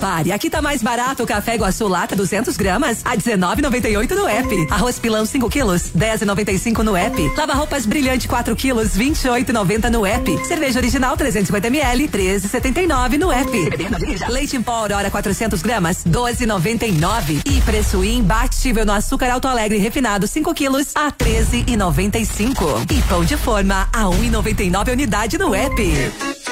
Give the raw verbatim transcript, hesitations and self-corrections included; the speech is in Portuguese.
pare, aqui tá mais barato o café Iguaçu lata duzentos gramas a dezenove e noventa e oito no app. Arroz pilão cinco quilos, dez e noventa e cinco no app. Lava roupas brilhante quatro quilos, vinte e oito e noventa no app. Cerveja original trezentos e cinquenta mililitros, treze e setenta e nove no app. Leite em pó Aurora quatrocentos gramas, doze e noventa e nove. E preço imbatível no açúcar Alto Alegre refinado cinco quilos a treze e noventa e cinco. E pão de forma a um e noventa e nove unidade no app.